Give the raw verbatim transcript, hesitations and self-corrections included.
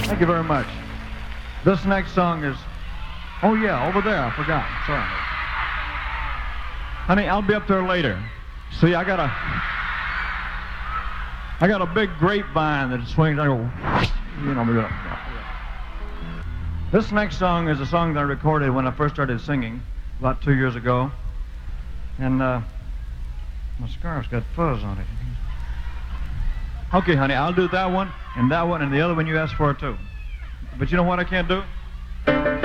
Thank you very much. This next song is, oh yeah, over there, I forgot, sorry. Honey, I'll be up there later. See, I got a, I got a big grapevine that swings, I go, you know, me. This next song is a song that I recorded when I first started singing about two years ago. And uh, my scarf's got fuzz on it. Okay, honey, I'll do that one, and that one, and the other one you asked for too. But you know what I can't do?